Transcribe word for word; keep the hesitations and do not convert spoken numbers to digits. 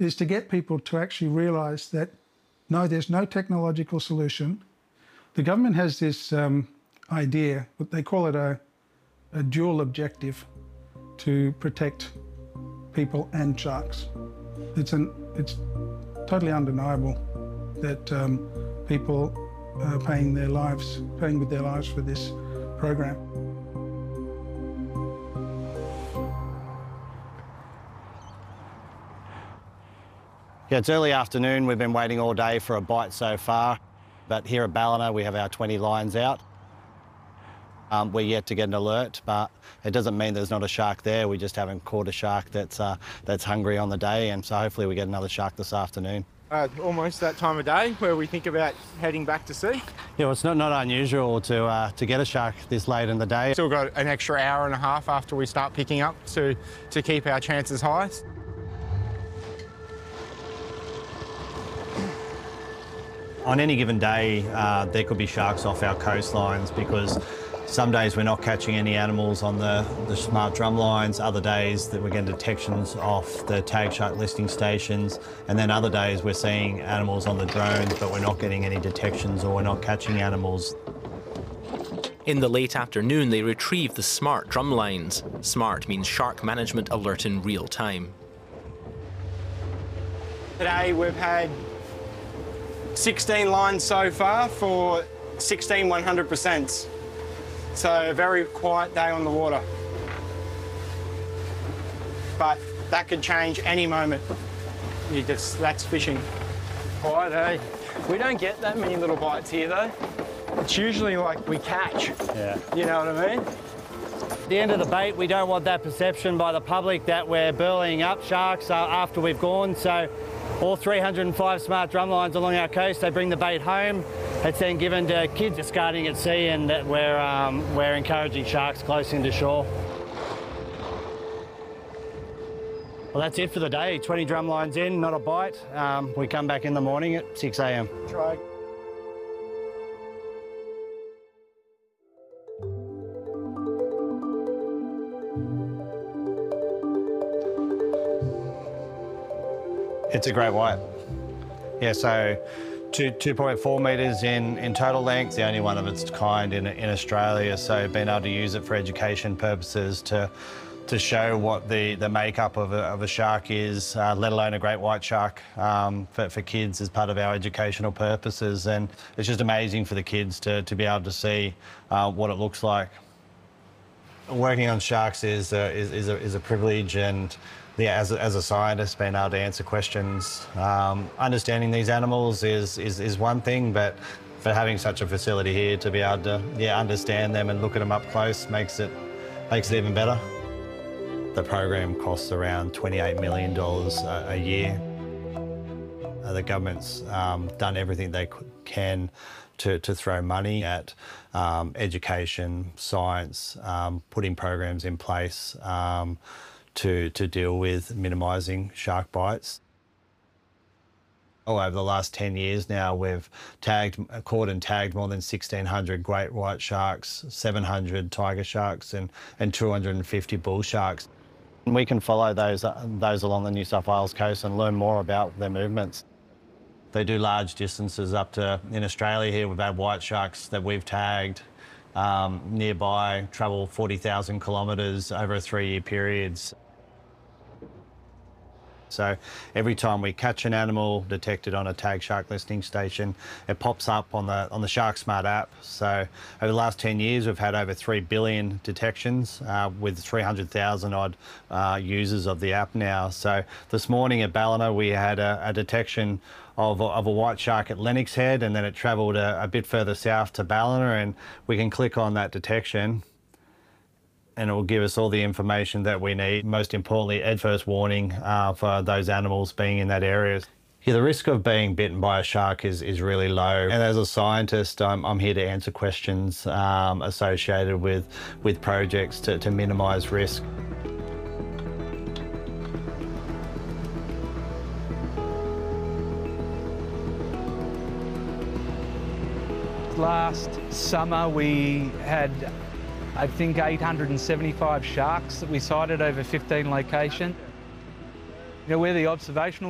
is to get people to actually realise that, no, there's no technological solution. The government has this um, idea, they call it a, a dual objective, to protect people and sharks. It's, an, it's totally undeniable that um, people are paying their lives, paying with their lives for this program. Yeah, it's early afternoon. We've been waiting all day for a bite so far, but here at Ballina we have our twenty lines out. Um, we're yet to get an alert, but it doesn't mean there's not a shark there. We just haven't caught a shark that's, uh, that's hungry on the day, and so hopefully we get another shark this afternoon. Uh, almost that time of day where we think about heading back to sea. Yeah, well, it's not, not unusual to, uh, to get a shark this late in the day. Still got an extra hour and a half after we start picking up to, to keep our chances high. On any given day, uh, there could be sharks off our coastlines because some days we're not catching any animals on the, the smart drum lines, other days that we're getting detections off the tag shark listing stations, and then other days we're seeing animals on the drones but we're not getting any detections or we're not catching animals. In the late afternoon, they retrieved the SMART drum lines. SMART means Shark Management Alert in Real Time. Today we've had sixteen lines so far for sixteen one hundred percents. So a very quiet day on the water. But that could change any moment. You just, that's fishing. Quiet, eh? We don't get that many little bites here though. It's usually like we catch. Yeah. You know what I mean? At the end of the bait, we don't want that perception by the public that we're burleying up sharks uh, after we've gone. So all three hundred and five smart drum lines along our coast, they bring the bait home. It's then given to kids discarding at sea, and that we're, um, we're encouraging sharks close into shore. Well, that's it for the day. twenty drum lines in, not a bite. Um, we come back in the morning at six A M. Try. It's a great white. Yeah, so two, 2.4 metres in, in total length, the only one of its kind in, in Australia, so being able to use it for education purposes to, to show what the, the makeup of a, of a shark is, uh, let alone a great white shark, um, for, for kids as part of our educational purposes. And it's just amazing for the kids to, to be able to see uh, what it looks like. Working on sharks is a, is, is a, is a privilege, and yeah, as a, as a scientist, being able to answer questions, um, understanding these animals is, is, is one thing, but for having such a facility here to be able to yeah, understand them and look at them up close makes it, makes it even better. The program costs around twenty-eight million dollars a, a year. Uh, the government's um, done everything they can to, to throw money at um, education, science, um, putting programs in place um, to, to deal with minimising shark bites. Oh, over the last ten years now, we've tagged, caught and tagged more than sixteen hundred great white sharks, seven hundred tiger sharks and, and two hundred fifty bull sharks. We can follow those, uh, those along the New South Wales coast and learn more about their movements. They do large distances up to, in Australia here, we've had white sharks that we've tagged um, nearby, travel forty thousand kilometres over a three-year period. So every time we catch an animal detected on a tag shark listing station, it pops up on the on the Shark Smart app. So over the last ten years, we've had over three billion detections uh, with three hundred thousand odd uh, users of the app now. So this morning at Ballina, we had a, a detection of a, of a white shark at Lennox Head, and then it travelled a, a bit further south to Ballina, and we can click on that detection and it will give us all the information that we need. Most importantly, adverse warning uh, for those animals being in that area. Yeah, the risk of being bitten by a shark is, is really low. And as a scientist, I'm, I'm here to answer questions um, associated with, with projects to, to minimise risk. Last summer we had, I think, eight hundred seventy-five sharks that we sighted over fifteen locations. You know, we're the observational